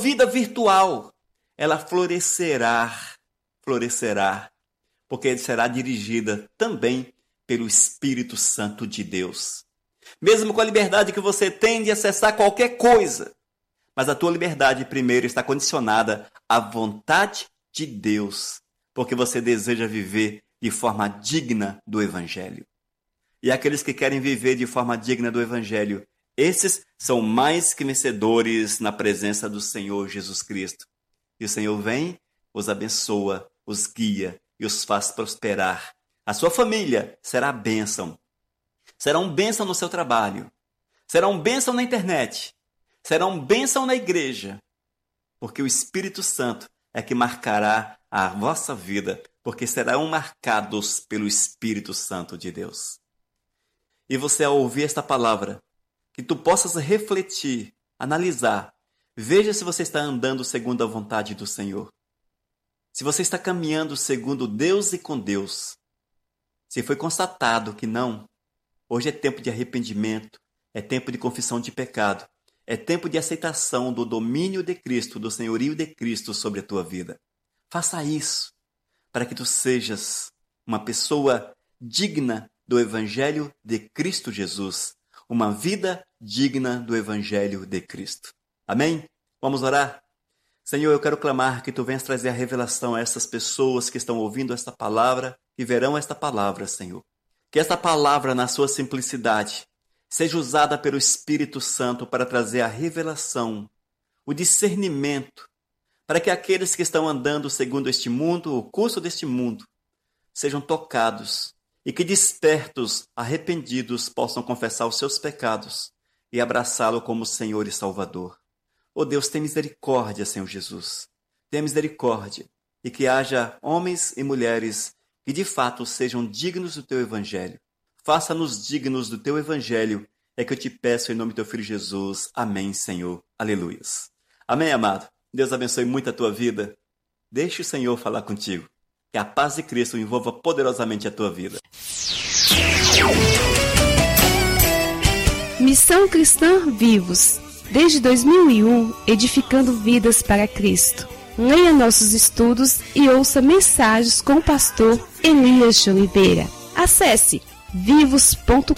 vida virtual, ela florescerá, porque será dirigida também pelo Espírito Santo de Deus. Mesmo com a liberdade que você tem de acessar qualquer coisa, mas a tua liberdade primeiro está condicionada à vontade de Deus, porque você deseja viver de forma digna do Evangelho. E aqueles que querem viver de forma digna do Evangelho, esses são mais que vencedores na presença do Senhor Jesus Cristo. E o Senhor vem, os abençoa, os guia e os faz prosperar. A sua família será bênção. Será um bênção no seu trabalho. Será um bênção na internet. Será um bênção na igreja. Porque o Espírito Santo é que marcará a vossa vida, porque serão marcados pelo Espírito Santo de Deus. E você, ao ouvir esta palavra, que tu possas refletir, analisar, veja se você está andando segundo a vontade do Senhor. Se você está caminhando segundo Deus e com Deus. Se foi constatado que não, hoje é tempo de arrependimento, é tempo de confissão de pecado, é tempo de aceitação do domínio de Cristo, do senhorio de Cristo sobre a tua vida. Faça isso, para que tu sejas uma pessoa digna do Evangelho de Cristo Jesus, uma vida digna do Evangelho de Cristo. Amém? Vamos orar? Senhor, eu quero clamar que tu venhas trazer a revelação a essas pessoas que estão ouvindo esta palavra e verão esta palavra, Senhor. Que esta palavra, na sua simplicidade, seja usada pelo Espírito Santo para trazer a revelação, o discernimento, para que aqueles que estão andando segundo este mundo, o curso deste mundo, sejam tocados e que despertos, arrependidos, possam confessar os seus pecados e abraçá-lo como Senhor e Salvador. Oh Deus, tem misericórdia, Senhor Jesus. Tenha misericórdia e que haja homens e mulheres que de fato sejam dignos do teu Evangelho. Faça-nos dignos do teu Evangelho, é que eu te peço em nome do teu Filho Jesus. Amém, Senhor. Aleluias. Amém, amado. Deus abençoe muito a tua vida. Deixe o Senhor falar contigo. Que a paz de Cristo envolva poderosamente a tua vida. Missão Cristã Vivos. Desde 2001, edificando vidas para Cristo. Leia nossos estudos e ouça mensagens com o pastor Elias de Oliveira. Acesse vivos.com.br.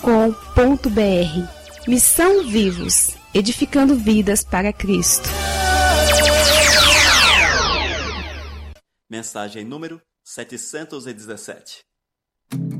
Missão Vivos, edificando vidas para Cristo. Mensagem número 717.